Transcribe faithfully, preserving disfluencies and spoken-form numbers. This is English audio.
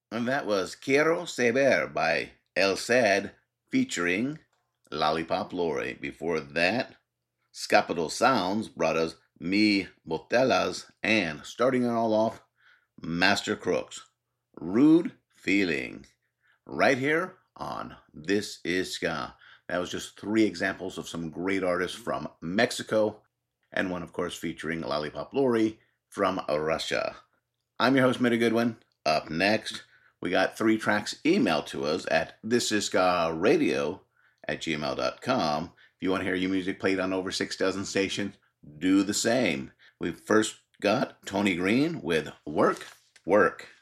And that was Quiero Saber by El Sad featuring Lollipop Lori. Before that, Scapital Sounds brought us Mi Botelas, and starting it all off, Master Crooks, Rude Feeling, right here on This Is Ska. That was just three examples of some great artists from Mexico, and one, of course, featuring Lollipop Lori from Russia. I'm your host, Mitty Goodwin. Up next, we got three tracks emailed to us at thisisskaradio at gmail dot com. If you want to hear your music played on over six dozen stations, do the same. We first got Tony Green with Work, Work.